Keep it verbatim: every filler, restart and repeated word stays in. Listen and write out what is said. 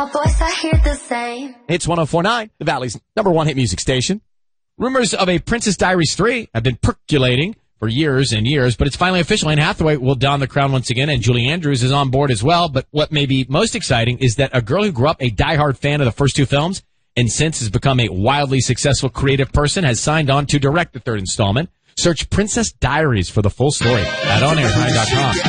voice, I hear the same. It's one oh four point nine, the Valley's number one hit music station. Rumors of a Princess Diaries three have been percolating for years and years, but it's finally official. Anne Hathaway will don the crown once again, and Julie Andrews is on board as well. But what may be most exciting is that a girl who grew up a diehard fan of the first two films and since has become a wildly successful creative person has signed on to direct the third installment. Search Princess Diaries for the full story at on air high dot com.